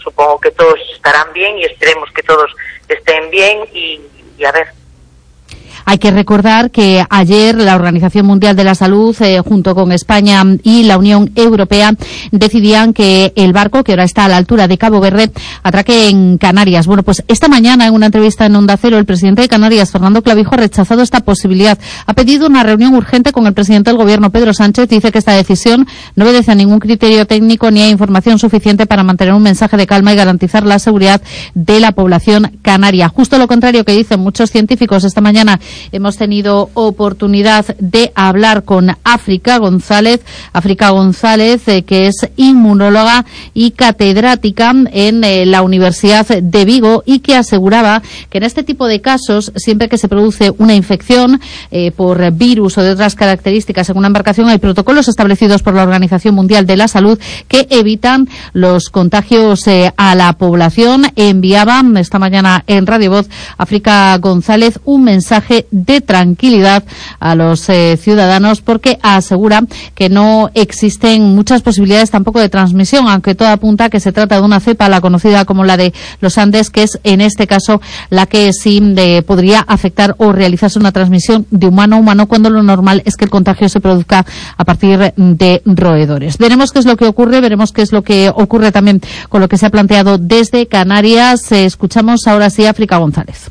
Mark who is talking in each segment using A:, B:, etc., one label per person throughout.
A: supongo que todos estarán bien y esperemos que todos estén bien y a ver.
B: Hay que recordar que ayer la Organización Mundial de la Salud, junto con España y la Unión Europea, decidían que el barco, que ahora está a la altura de Cabo Verde, atraque en Canarias. Bueno, pues esta mañana, en una entrevista en Onda Cero, el presidente de Canarias, Fernando Clavijo, ha rechazado esta posibilidad. Ha pedido una reunión urgente con el presidente del Gobierno, Pedro Sánchez. Dice que esta decisión no obedece a ningún criterio técnico ni a información suficiente para mantener un mensaje de calma y garantizar la seguridad de la población canaria. Justo lo contrario que dicen muchos científicos. Esta mañana hemos tenido oportunidad de hablar con África González, que es inmunóloga y catedrática en la Universidad de Vigo, y que aseguraba que en este tipo de casos, siempre que se produce una infección por virus o de otras características en una embarcación, hay protocolos establecidos por la Organización Mundial de la Salud que evitan los contagios a la población. Enviaba esta mañana en Radio Voz África González un mensaje de tranquilidad a los ciudadanos, porque asegura que no existen muchas posibilidades tampoco de transmisión, aunque todo apunta a que se trata de una cepa, la conocida como la de los Andes, que es en este caso la que sí podría afectar o realizarse una transmisión de humano a humano, cuando lo normal es que el contagio se produzca a partir de roedores. Veremos qué es lo que ocurre, veremos qué es lo que ocurre también con lo que se ha planteado desde Canarias. Escuchamos ahora sí a África González.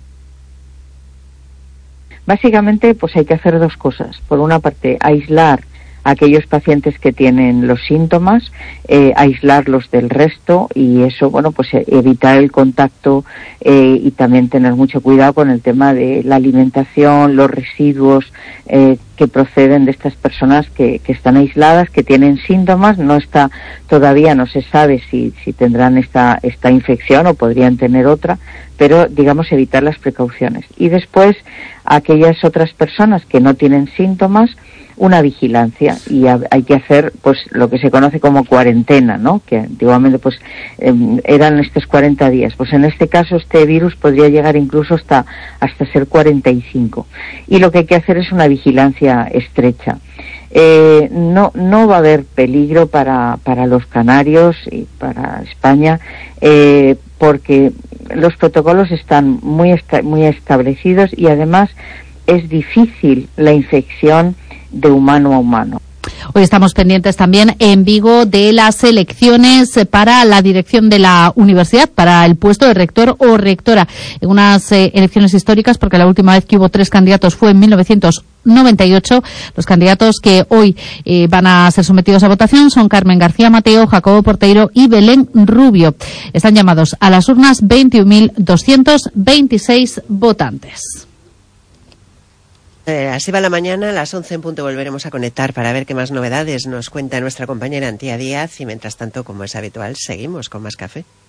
C: Básicamente, pues hay que hacer dos cosas. Por una parte, aislar a aquellos pacientes que tienen los síntomas, aislarlos del resto, y eso, bueno, pues evitar el contacto y también tener mucho cuidado con el tema de la alimentación, los residuos que proceden de estas personas que están aisladas, que tienen síntomas. Todavía no se sabe si tendrán esta infección o podrían tener otra, pero digamos evitar las precauciones. Y después, aquellas otras personas que no tienen síntomas, una vigilancia, y hay que hacer pues lo que se conoce como cuarentena, ¿no? Que antiguamente pues eran estos 40 días. Pues en este caso este virus podría llegar incluso hasta ser 45. Y lo que hay que hacer es una vigilancia estrecha. No va a haber peligro para los canarios y para España, porque los protocolos están muy establecidos, y además es difícil la infección de humano a humano.
B: Hoy estamos pendientes también en Vigo de las elecciones para la dirección de la universidad, para el puesto de rector o rectora, en unas elecciones históricas, porque la última vez que hubo 3 candidatos fue en 1998. Los candidatos que hoy van a ser sometidos a votación son Carmen García Mateo, Jacobo Porteiro y Belén Rubio. Están llamados a las urnas 21.226 votantes.
D: Así va la mañana, a las 11 en punto volveremos a conectar para ver qué más novedades nos cuenta nuestra compañera Antía Díaz, y mientras tanto, como es habitual, seguimos con más café.